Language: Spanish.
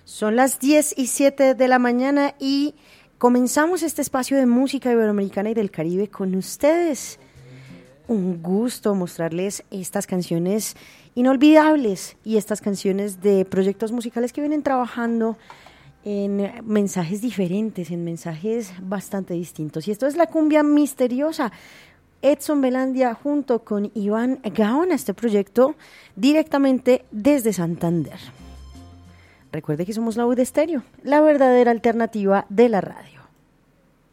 Son las 10:07 de la mañana y comenzamos este espacio de música iberoamericana y del Caribe con ustedes. Un gusto mostrarles estas canciones inolvidables y estas canciones de proyectos musicales que vienen trabajando en mensajes diferentes, en mensajes bastante distintos. Y esto es La Cumbia Misteriosa. Edson Belandia junto con Iván Gaona, este proyecto directamente desde Santander. Recuerde que somos La U de Estéreo, la verdadera alternativa de la radio.